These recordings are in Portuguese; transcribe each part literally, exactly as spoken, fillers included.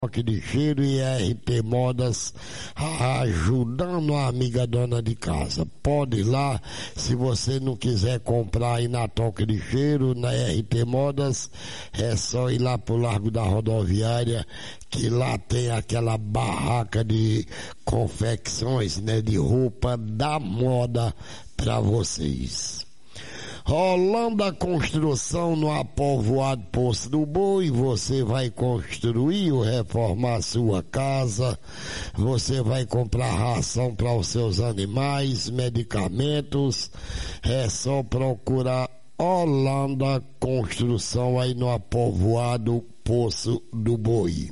Toque de Cheiro e R T Modas ajudando a amiga dona de casa. Pode ir lá, se você não quiser comprar aí na Toque de Cheiro, na R T Modas, é só ir lá pro Largo da Rodoviária, que lá tem aquela barraca de confecções, né, de roupa da moda para vocês. Holanda Construção no Apovoado Poço do Boi, você vai construir ou reformar sua casa, você vai comprar ração para os seus animais, medicamentos, é só procurar Holanda Construção aí no Apovoado Poço do Boi.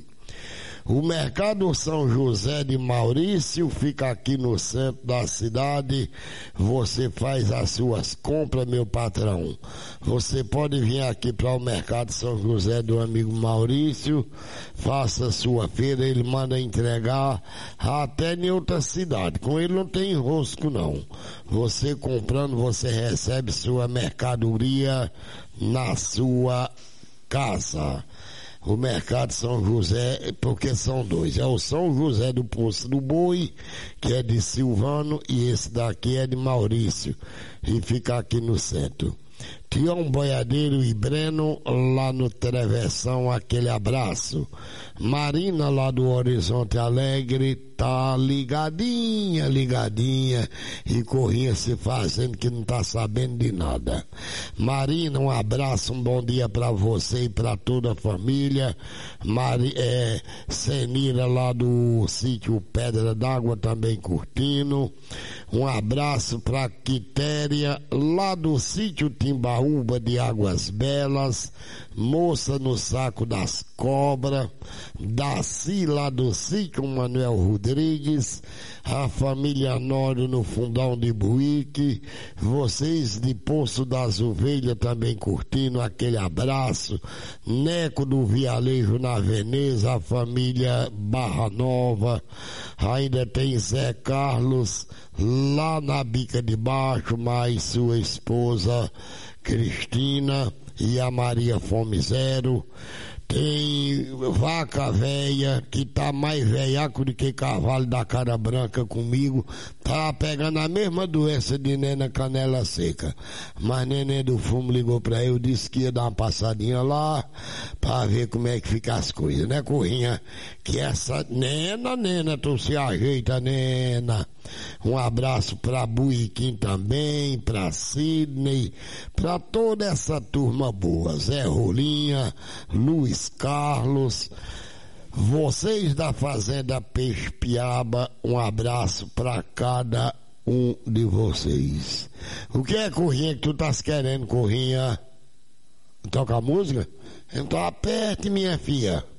O Mercado São José de Maurício fica aqui no centro da cidade. Você faz as suas compras, meu patrão. Você pode vir aqui para o Mercado São José do amigo Maurício, faça sua feira, ele manda entregar até em outra cidade. Com ele não tem enrosco não. Você comprando, você recebe sua mercadoria na sua casa. O Mercado São José, porque são dois, é o São José do Poço do Boi, que é de Silvano, e esse daqui é de Maurício, e fica aqui no centro. Tião Boiadeiro e Breno lá no Travessão, aquele abraço. Marina lá do Horizonte Alegre tá ligadinha, ligadinha e corrinha se fazendo que não tá sabendo de nada. Marina, um abraço, um bom dia pra você e pra toda a família. Mari, é, Senira lá do sítio Pedra d'Água também curtindo. Um abraço pra Quitéria lá do sítio Timbaúba de Águas Belas, Moça no Saco das Cobras, Daci lá do sítio Manuel Rodrigues, a família Nório no Fundão de Buíque, vocês de Poço das Ovelhas também curtindo, aquele abraço, Neco do Vialejo na Veneza, a família Barra Nova, ainda tem Zé Carlos lá na Bica de Baixo, mais sua esposa Cristina e a Maria Fome Zero. Tem Vaca Véia, que tá mais velhaco do que cavalo da cara branca comigo, tá pegando a mesma doença de Nena Canela Seca. Mas Neném do Fumo ligou pra eu, disse que ia dar uma passadinha lá, pra ver como é que fica as coisas, né, Corrinha? Que essa Nena, Nena, tu se ajeita, Nena. Um abraço pra Buiquim também, pra Sidney, pra toda essa turma boa, Zé Rolinha, Luiz Carlos, vocês da Fazenda Peixe Piaba, um abraço pra cada um de vocês. O que é, Corrinha, que tu estás querendo, Corrinha? Toca a música? Então aperte, minha filha.